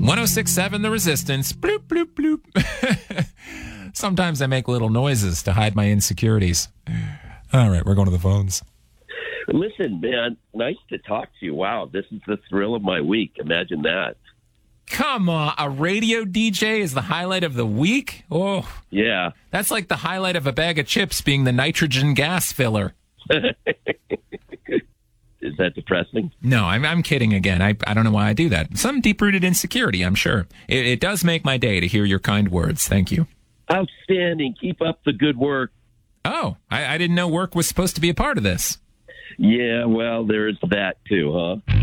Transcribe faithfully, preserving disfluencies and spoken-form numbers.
one oh six point seven The Resistance. Bloop, bloop, bloop. Sometimes I make little noises to hide my insecurities. All right, we're going to the phones. Listen, man, nice to talk to you. Wow, this is the thrill of my week. Imagine that. Come on, a radio D J is the highlight of the week? Oh, yeah. That's like the highlight of a bag of chips being the nitrogen gas filler. Is that depressing? No, I'm, I'm kidding again. I, I don't know why I do that. Some deep-rooted insecurity, I'm sure. It, it does make my day to hear your kind words. Thank you. Outstanding. Keep up the good work. Oh, I, I didn't know work was supposed to be a part of this. Yeah, well, there is that too, huh?